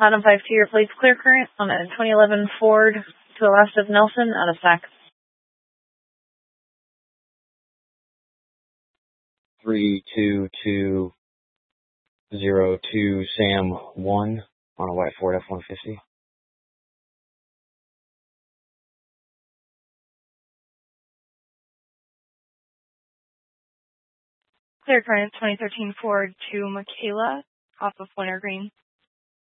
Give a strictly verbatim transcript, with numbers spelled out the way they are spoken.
Bottom five to your plates clear current on a twenty eleven Ford to the last of Nelson out of S A C. three two two zero two Sam one on a white Ford F one fifty. Clear current twenty thirteen Ford to Michaela off of Winter Green.